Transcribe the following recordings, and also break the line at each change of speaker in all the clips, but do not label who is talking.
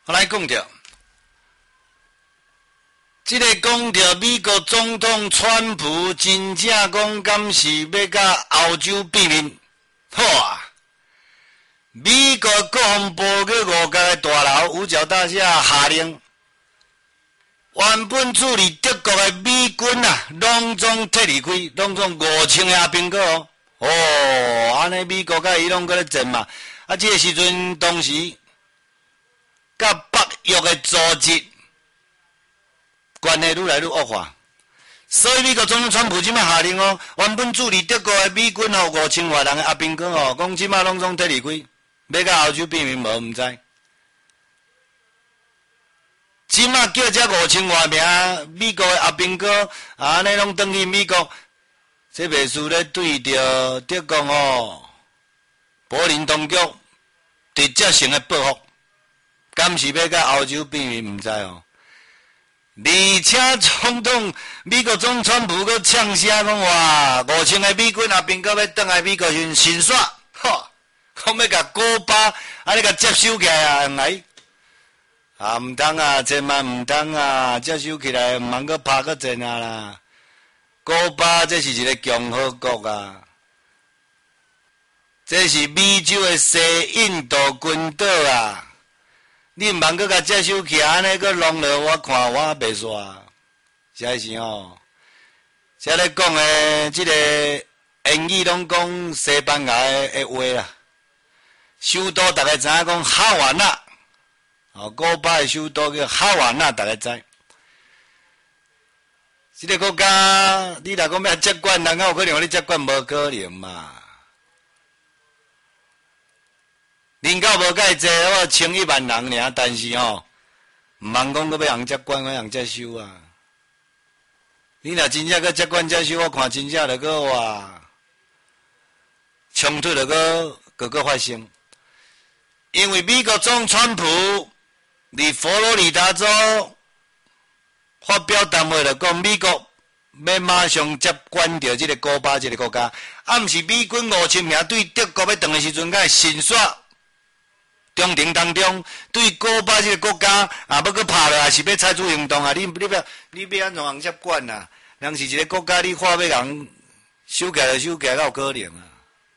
来讲着，这个讲着美国总统川普真正讲敢是要甲欧洲变面，好啊！美国国防部去5家大楼五角大厦下令，原本处理德国的美军啊，拢总撤离开，拢总5000个阿兵哥哦。哦，安尼美国甲伊拢搁咧战嘛，啊，这个时阵当时。甲北约的组织关系愈来愈恶化，所以美国总统川普即摆下令哦，原本驻伫德国的美军哦5000多人的阿兵哥哦，讲即摆拢总退离开，要甲欧洲变面无毋知。即摆叫这5000多名美国的阿兵哥安尼拢转去美国，这袂输咧对着德国哦，柏林当局直接性的报复。敢是要甲欧洲变面，毋知哦。而且美国总统川普阁呛声讲哇，5000个美军阿兵哥要转来美国先耍，吼，讲要甲古巴安尼甲接收起来啊，来啊，毋通啊，千万毋通啊，接收起来，毋通阁拍阁战啊啦。古巴这是一个共和国啊，这是美洲的西印度群岛啊。你毋通搁甲接收起安尼，搁弄落我看我袂煞，实在是吼。遮咧讲诶，即个英语拢讲西班牙诶话啦。首都大家知影讲哈瓦那，哦，古巴诶首都叫哈瓦那，大家知。即个国家，你若讲要接管，人家有可能互你接管，无可能嘛。人口无介济，我1100人尔，但是吼，毋通讲阁要人接管，要人接收啊。你若真正阁接管接收，我看真正就阁哇，冲突就阁发生。因为美国总统川普伫佛罗里达州发表谈话，就讲美国要马上接管着即个古巴即个国家，啊，毋是美军5000名对德国要动的时阵，甲先煞。中庭当中，对古巴这个国家啊，要搁拍落，还是要采取行动啊？你要安怎人接管啊？人是一个国家，你话要人收起来就收起来，哪有可能啊？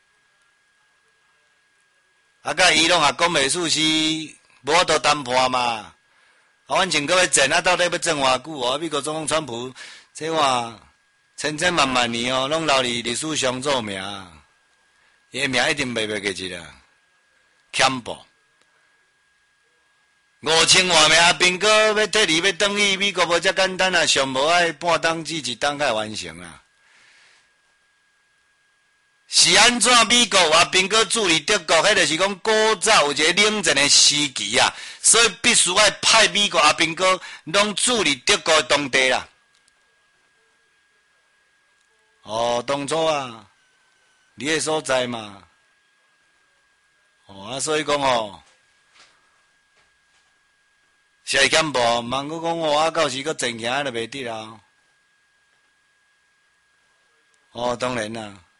啊，甲伊拢也讲袂输是无法度谈判嘛。啊，反正搁要战啊，到底要战偌久哦？美国总统川普，这话千万年哦，拢留伫历史上做名，伊个名一定袂记去啦。欠步。5000多名阿兵哥要退离要转去美国，无遮简单啊！上无爱半冬至1冬才完成啊！是安怎美国阿兵哥驻伫德国，迄就是讲古早有一个冷战的时期啊，所以必须爱派美国阿兵哥拢驻伫德国当地啦。哦，当初啊，你个所在嘛，哦啊，所以讲哦。是会欠无，茫阁讲我到时阁前行就袂得啦。哦，当然啦。